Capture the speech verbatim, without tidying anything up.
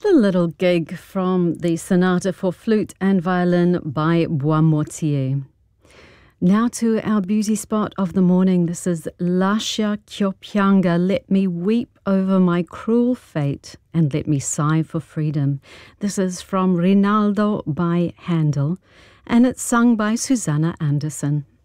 The little gig from the Sonata for Flute and Violin by Boismortier. Now to our beauty spot of the morning. This is Lascia ch'io pianga, let me weep over my cruel fate and let me sigh for freedom. This is from Rinaldo by Handel, and it's sung by Susanna Anderson.